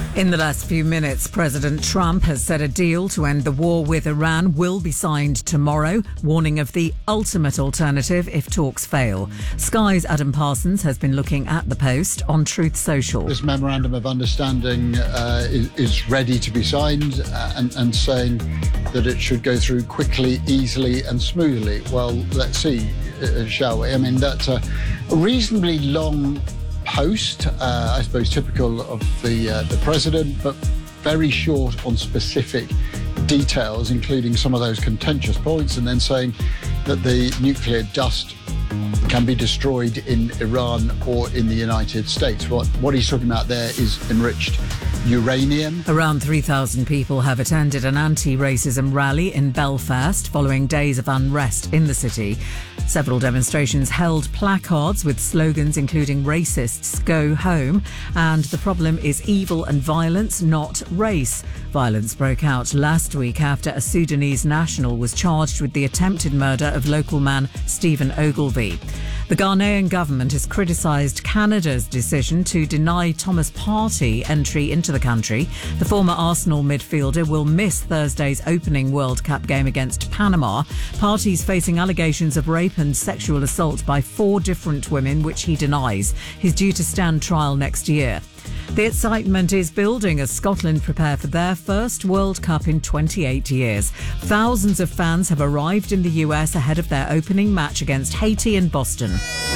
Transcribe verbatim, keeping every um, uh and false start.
In the last few minutes, President Trump has said a deal to end the war with Iran will be signed tomorrow, warning of the ultimate alternative if talks fail. Sky's Adam Parsons has been looking at the post on Truth Social. This memorandum of understanding uh, is, is ready to be signed uh, and, and saying that it should go through quickly, easily and smoothly. Well, let's see, uh, shall we? I mean, that's a reasonably long post, uh, I suppose typical of the uh, the president, but very short on specific details, including some of those contentious points, and then saying that the nuclear dust can be destroyed in Iran or in the United States. What, what he's talking about there is enriched uranium. Around three thousand people have attended an anti-racism rally in Belfast following days of unrest in the city. Several demonstrations held placards with slogans including "Racists Go Home" and "The problem is evil and violence, not race." Violence broke out last week after a Sudanese national was charged with the attempted murder of local man Stephen Ogilvie. The Ghanaian government has criticised Canada's decision to deny Thomas Partey entry into the country. The former Arsenal midfielder will miss Thursday's opening World Cup game against Panama. Partey's facing allegations of rape and sexual assault by four different women, which he denies. He's due to stand trial next year. The excitement is building as Scotland prepare for their first World Cup in twenty-eight years. Thousands of fans have arrived in the U S ahead of their opening match against Haiti in Boston.